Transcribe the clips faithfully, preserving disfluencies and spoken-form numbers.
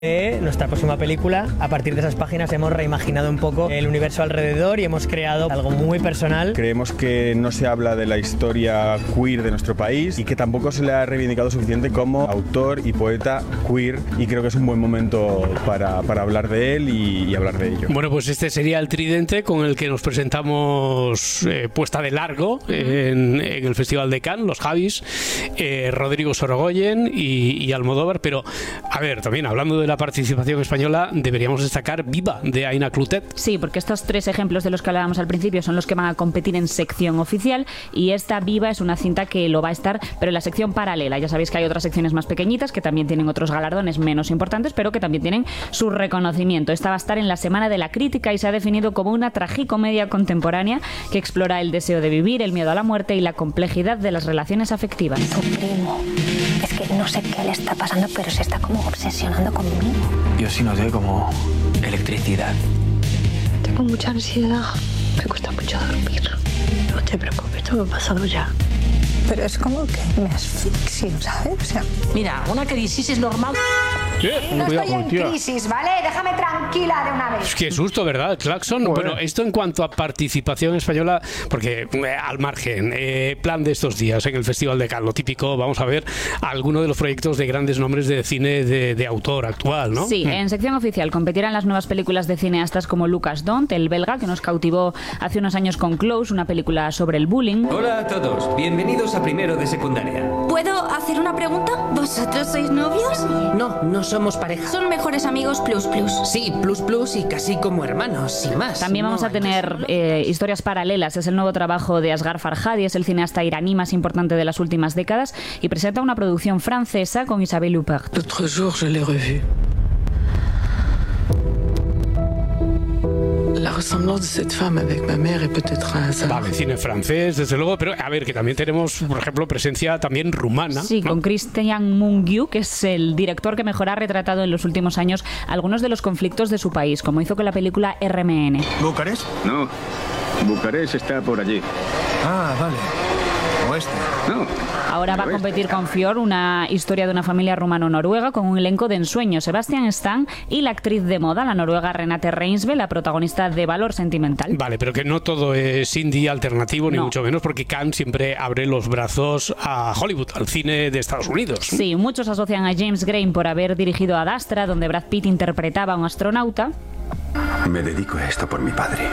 de nuestra próxima película. A partir de esas páginas hemos reimaginado un poco el universo alrededor y hemos creado algo muy personal. Creemos que no se habla de la historia queer de nuestro país y que tampoco se le ha reivindicado suficiente como autor y poeta queer, y creo que es un buen momento para, para hablar de él y, y hablar de ello. Bueno, pues este sería el tridente con el que nos presentamos eh, puesta de largo en, en el Festival de Cannes, los Javis, eh, Rodrigo Sorogoyen y, y Almodóvar. Pero, a ver, también hablando de la participación española, deberíamos destacar Viva, de Aina Clotet. Sí, porque estos tres ejemplos de los que hablábamos al principio son los que van a competir en sección oficial, y esta Viva es una cinta que lo va a estar, pero en la sección paralela. Ya sabéis que hay otras secciones más pequeñitas que también tienen otros galardones menos importantes, pero que también tienen su reconocimiento. Esta va a estar en la Semana de la Crítica y se ha definido como una tragicomedia contemporánea que explora el deseo de vivir, el miedo a la muerte y la complejidad de las relaciones afectivas. Su primo, es que no sé qué le está pasando, pero se está como obsesionando conmigo. Yo sí noté como electricidad. Tengo mucha ansiedad, me cuesta mucho dormir. No te preocupes, todo ha pasado ya. Pero es como que me asfixio, ¿sabes? O sea, mira, una crisis es normal. ¿Qué? No estoy en crisis, ¿vale? Déjame tranquila de una vez. Qué susto, ¿verdad, Claxon? Bueno, bueno, esto en cuanto a participación española, porque eh, al margen, eh, plan de estos días en el Festival de Cannes, lo típico, vamos a ver algunos de los proyectos de grandes nombres de cine de, de autor actual, ¿no? Sí, hmm. en sección oficial competirán las nuevas películas de cineastas como Lucas Dont, el belga, que nos cautivó hace unos años con Close, una película sobre el bullying. Hola a todos, bienvenidos a primero de secundaria. ¿Puedo hacer una pregunta? ¿Vosotros sois novios? No, no somos pareja. Son mejores amigos plus plus. Sí, plus plus y casi como hermanos, sin más. También vamos no a tener eh, historias paralelas. Es el nuevo trabajo de Asghar Farhadi, es el cineasta iraní más importante de las últimas décadas y presenta una producción francesa con Isabelle Huppert. L'autre jour, je l'ai revu. La ressemblance de cette femme avec ma mère est peut-être un hasard. Vale, cine francés, desde luego, pero a ver, que también tenemos, por ejemplo, presencia también rumana. Sí, ¿no? con Christian Mungiu, que es el director que mejor ha retratado en los últimos años algunos de los conflictos de su país, como hizo con la película R M N. ¿Bucarest? No, Bucarest está por allí. Ah, vale. Oeste. No. Ahora va a competir con Fjord, una historia de una familia rumano-noruega con un elenco de ensueño. Sebastian Stan y la actriz de moda, la noruega Renate Reinsve, la protagonista de Valor Sentimental. Vale, pero que no todo es indie alternativo, ni no. mucho menos, porque Cannes siempre abre los brazos a Hollywood, al cine de Estados Unidos. Sí, muchos asocian a James Gray por haber dirigido Ad Astra, donde Brad Pitt interpretaba a un astronauta. Me dedico a esto por mi padre.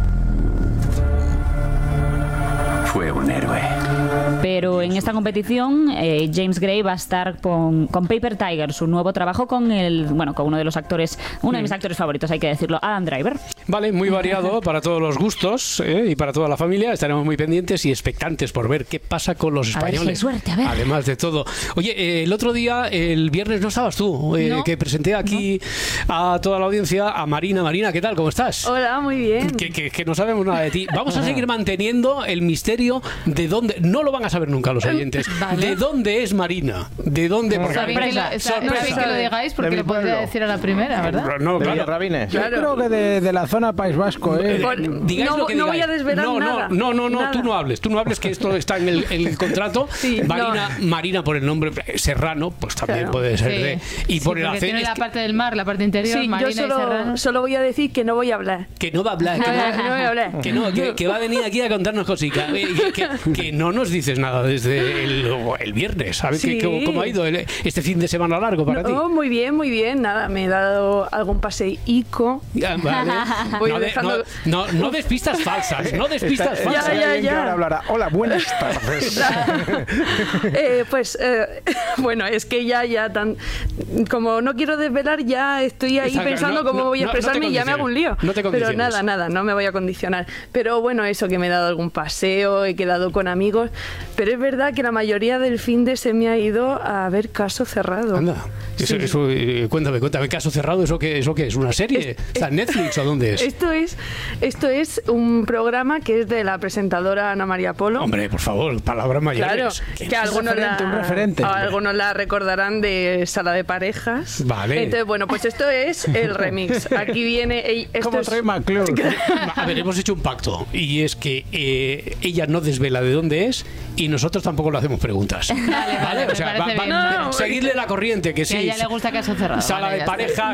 Fue un héroe. Pero en esta competición eh, James Gray va a estar con, con Paper Tiger, su nuevo trabajo con el, bueno, con uno de los actores, uno de mis actores favoritos, hay que decirlo, Adam Driver. Vale, muy variado para todos los gustos eh, y para toda la familia. Estaremos muy pendientes y expectantes por ver qué pasa con los españoles. A ver si hay suerte, a ver. Además de todo. Oye, eh, el otro día, el viernes no estabas tú, eh, no, que presenté aquí no. a toda la audiencia a Marina. Marina, ¿qué tal? ¿Cómo estás? Hola, muy bien. Que, que, que no sabemos nada de ti. Vamos a seguir manteniendo el misterio de dónde, no lo van a saber nunca los oyentes, vale. ¿De dónde es Marina? ¿De dónde? Porque sorpresa, lo, está, sorpresa. No sé que lo digáis porque lo podría decir a la primera, ¿verdad? No, de claro. Rabines. Claro. Yo creo que de, de la zona País Vasco, ¿eh? Por, digáis no, lo que no digáis. voy a desvelar no, nada. No, no, no, no nada. tú no hables, tú no hables, que esto está en el, en el contrato. Sí, Marina, no. Marina por el nombre Serrano, pues también claro. puede ser sí. de... Y sí, por el acento... tiene la parte del mar, la parte interior, sí, Marina yo solo, y Serrano. Solo voy a decir que no voy a hablar. Que no va a hablar. Que no, no voy a hablar. Que no, que, que va a venir aquí a contarnos cositas. Que, que, que no nos dices nada desde el, el viernes, ¿sabes? Sí. ¿Cómo, ¿Cómo ha ido el, este fin de semana largo para no, ti? Muy bien, muy bien. Nada, me he dado algún paseico. Ya, vale. Voy no, dejando... de, no, no, no des pistas falsas, no des pistas Está, falsas. Ya, ya, ya. Ahora hablará. Hola, buenas tardes. eh, pues, eh, bueno, es que ya, ya tan... Como no quiero desvelar, ya estoy ahí Exacto, pensando no, cómo no, voy a expresarme no, no y ya me hago un lío. No te Pero nada, nada, no me voy a condicionar. Pero bueno, eso, que me he dado algún paseo, he quedado con amigos. Pero es verdad que la mayoría del fin de se me ha ido a ver Caso Cerrado. Anda. Eso, sí. eso, eh, cuéntame, cuéntame, Caso Cerrado, ¿eso qué, eso qué es? ¿Una serie? Es, ¿Está en Netflix o dónde es? Esto es, esto es un programa que es de la presentadora Ana María Polo. Hombre, por favor, palabras mayores. Claro, que algunos la, un referente. algunos la recordarán de Sala de Parejas. Vale. Entonces, bueno, pues esto es el remix. Aquí viene... Esto Como es... Rey McClure. A ver, hemos hecho un pacto y es que eh, ella no desvela de dónde es y nosotros tampoco le hacemos preguntas. Vale, vale, ¿Vale? O me sea, parece va- bien. va- No, seguidle la corriente, que que sí. a ella le gusta caso cerrado. Sala Vale, de ya pareja,